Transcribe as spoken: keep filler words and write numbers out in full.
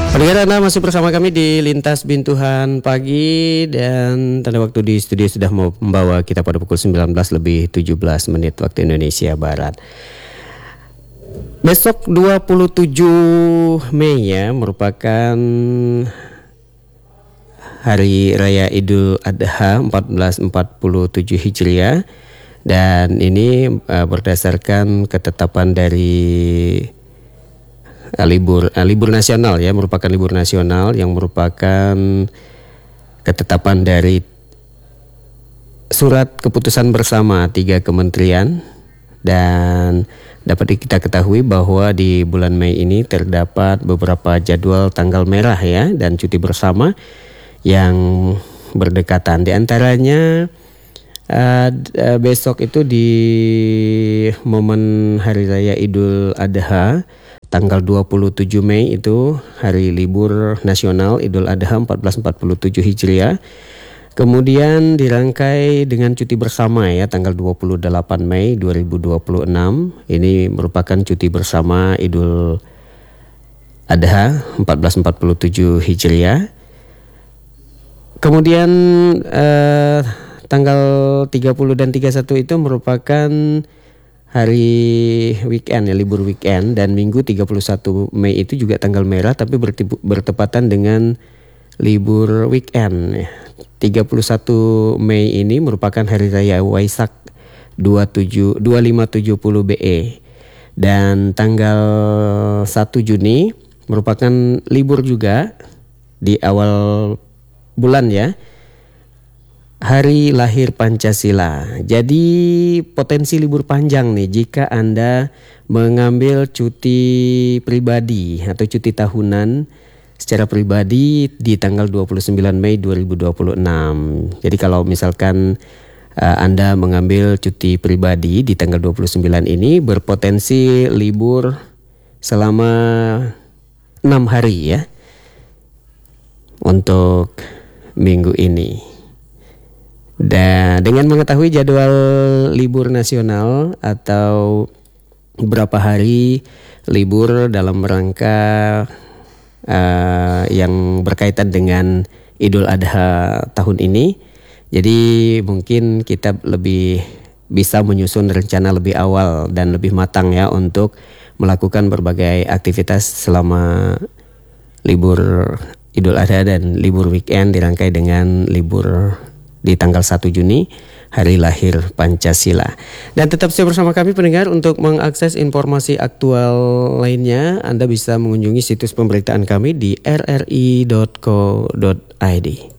Pendengar, Anda masih bersama kami di Lintas Bintuhan Pagi dan tanda waktu di studio sudah membawa kita pada pukul sembilan belas lebih tujuh belas menit waktu Indonesia Barat. Besok dua puluh tujuh Mei ya merupakan Hari Raya Idul Adha seribu empat ratus empat puluh tujuh Hijriah dan ini uh, berdasarkan ketetapan dari uh, libur uh, libur nasional ya, merupakan libur nasional yang merupakan ketetapan dari surat keputusan bersama tiga kementerian. Dan dapat kita ketahui bahwa di bulan Mei ini terdapat beberapa jadwal tanggal merah ya dan cuti bersama yang berdekatan. Di antaranya uh, besok itu di momen Hari Raya Idul Adha tanggal dua puluh tujuh Mei itu hari libur nasional Idul Adha seribu empat ratus empat puluh tujuh Hijriah. Kemudian dirangkai dengan cuti bersama ya tanggal dua puluh delapan Mei dua ribu dua puluh enam. Ini merupakan cuti bersama Idul Adha seribu empat ratus empat puluh tujuh Hijriah. Kemudian eh, tanggal tiga puluh dan tiga puluh satu itu merupakan hari weekend ya, libur weekend, dan Minggu tiga puluh satu Mei itu juga tanggal merah tapi bertepatan dengan libur weekend ya. tiga puluh satu Mei ini merupakan hari raya Waisak dua ribu lima ratus tujuh puluh B E dan tanggal satu Juni merupakan libur juga di awal bulan ya, hari lahir Pancasila. Jadi potensi libur panjang nih jika Anda mengambil cuti pribadi atau cuti tahunan secara pribadi di tanggal dua puluh sembilan Mei dua ribu dua puluh enam. Jadi kalau misalkan uh, Anda mengambil cuti pribadi di tanggal dua puluh sembilan ini berpotensi libur selama enam hari ya untuk minggu ini. Dan dengan mengetahui jadwal libur nasional atau beberapa hari libur dalam rangka uh, yang berkaitan dengan Idul Adha tahun ini, jadi mungkin kita lebih bisa menyusun rencana lebih awal dan lebih matang ya untuk melakukan berbagai aktivitas selama libur Idul Adha dan libur weekend dirangkai dengan libur di tanggal satu Juni, hari lahir Pancasila. Dan tetap stay bersama kami pendengar untuk mengakses informasi aktual lainnya. Anda bisa mengunjungi situs pemberitaan kami di r r i dot co dot i d.